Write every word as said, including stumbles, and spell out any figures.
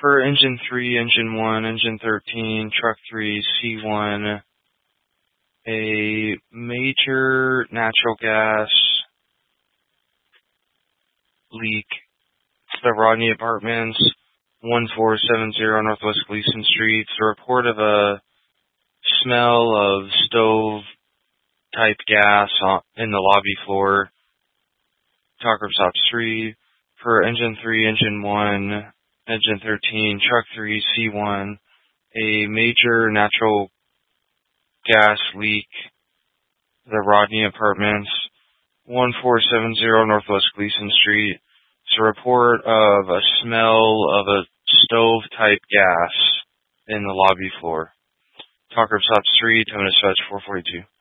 For engine three, engine one, engine thirteen, truck three, C one, a major natural gas leak to the Rodney Apartments, one four seven zero Northwest Gleason Street. It's a report of a smell of stove-type gas in the lobby floor. Talk group stops three. For engine three, engine one, engine thirteen, truck three, C one, a major natural gas leak, the Rodney Apartments, one four seven zero Northwest Gleason Street. It's a report of a smell of a stove-type gas in the lobby floor. Talk group stops three, ten minutes fetch, four forty-two.